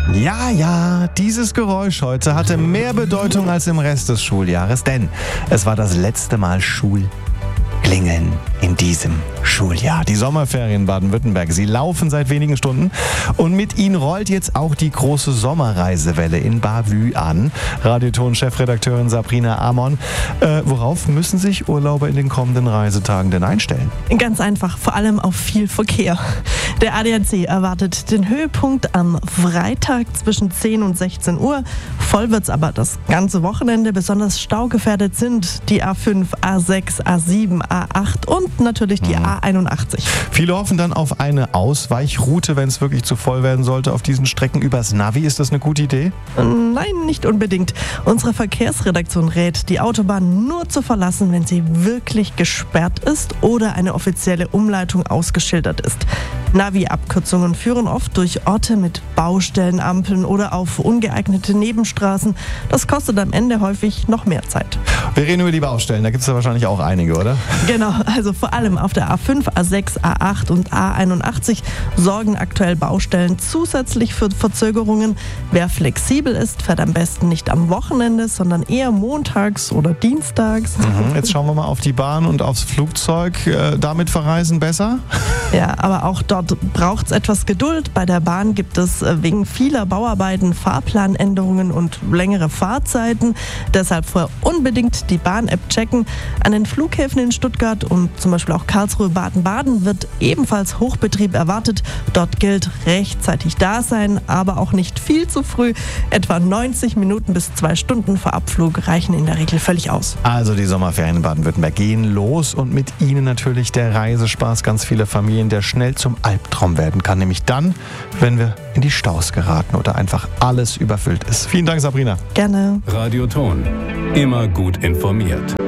Ja, dieses Geräusch heute hatte mehr Bedeutung als im Rest des Schuljahres, denn es war das letzte Mal Schulklingeln in diesem Schuljahr. Die Sommerferien in Baden-Württemberg, sie laufen seit wenigen Stunden und mit ihnen rollt jetzt auch die große Sommerreisewelle in Bavü an. Radioton-Chefredakteurin Sabrina Amon, worauf müssen sich Urlauber in den kommenden Reisetagen denn einstellen? Ganz einfach, vor allem auf viel Verkehr. Der ADAC erwartet den Höhepunkt am Freitag zwischen 10 und 16 Uhr. Voll wird's aber das ganze Wochenende. Besonders staugefährdet sind die A5, A6, A7, A8 und natürlich die A81. Viele hoffen dann auf eine Ausweichroute, wenn es wirklich zu voll werden sollte auf diesen Strecken übers Navi. Ist das eine gute Idee? Nein, nicht unbedingt. Unsere Verkehrsredaktion rät, die Autobahn nur zu verlassen, wenn sie wirklich gesperrt ist oder eine offizielle Umleitung ausgeschildert ist. Navi-Abkürzungen führen oft durch Orte mit Baustellenampeln oder auf ungeeignete Nebenstraßen. Das kostet am Ende häufig noch mehr Zeit. Wir reden über die Baustellen, da gibt es ja wahrscheinlich auch einige, oder? Genau, also vor allem auf der A5, A6, A8 und A81 sorgen aktuell Baustellen zusätzlich für Verzögerungen. Wer flexibel ist, fährt am besten nicht am Wochenende, sondern eher montags oder dienstags. Jetzt schauen wir mal auf die Bahn und aufs Flugzeug. Damit verreisen besser? Ja, aber auch dort braucht es etwas Geduld. Bei der Bahn gibt es wegen vieler Bauarbeiten Fahrplanänderungen und längere Fahrzeiten. Deshalb vorher unbedingt die Bahn-App checken. An den Flughäfen in Stuttgart und zum Beispiel auch Karlsruhe, Baden-Baden wird ebenfalls Hochbetrieb erwartet. Dort gilt rechtzeitig da sein, aber auch nicht viel zu früh. Etwa 90 Minuten bis 2 Stunden vor Abflug reichen in der Regel völlig aus. Also die Sommerferien in Baden-Württemberg gehen los und mit ihnen natürlich der Reisespaß ganz vieler Familien, der schnell zum Albtraum werden kann. Nämlich dann, wenn wir in die Staus geraten oder einfach alles überfüllt ist. Vielen Dank, Sabrina. Gerne. Radioton. Immer gut informiert.